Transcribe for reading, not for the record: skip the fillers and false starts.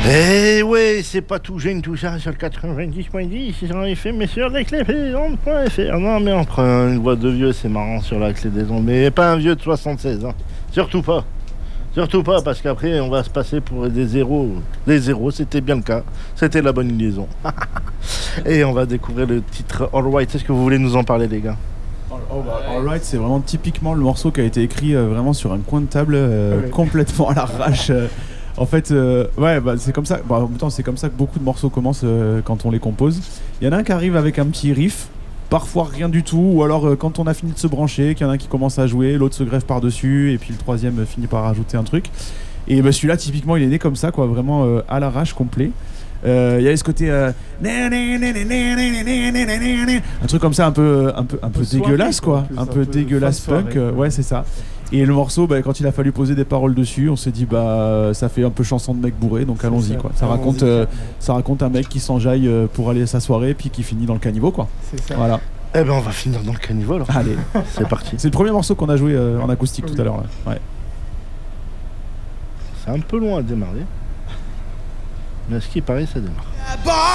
Eh ouais, c'est pas tout jeune tout ça sur le 90.10, c'est en effet, mais sur lesclés-des-ondes.fr. Non, mais on prend une voix de vieux, c'est marrant sur la clé des ondes, mais pas un vieux de 76, hein. Surtout pas. Surtout pas, parce qu'après, on va se passer pour des zéros. Des zéros, c'était bien le cas. C'était la bonne liaison. Et on va découvrir le titre All Right. Est-ce que vous voulez nous en parler, les gars? All Right, c'est vraiment typiquement le morceau qui a été écrit vraiment sur un coin de table, complètement à l'arrache. En fait, c'est comme ça. En même temps, c'est comme ça que beaucoup de morceaux commencent quand on les compose. Il y en a un qui arrive avec un petit riff, parfois rien du tout, ou alors quand on a fini de se brancher, qu'il y en a un qui commence à jouer, l'autre se greffe par-dessus, et puis le troisième finit par rajouter un truc. Et celui-là, typiquement, il est né comme ça, quoi, vraiment à l'arrache complet. Il y avait ce côté un truc comme ça un peu dégueulasse, quoi, un peu dégueulasse punk, ouais, c'est ça. Et le morceau, quand il a fallu poser des paroles dessus, on s'est dit ça fait un peu chanson de mec bourré, donc allons-y, quoi. Ça raconte un mec qui s'enjaille pour aller à sa soirée puis qui finit dans le caniveau, quoi. C'est ça. Voilà. Eh ben on va finir dans le caniveau alors. Allez, c'est parti. C'est le premier morceau qu'on a joué en acoustique tout à l'heure là. Ouais. C'est un peu loin à démarrer, mais à ce qui paraît ça démarre.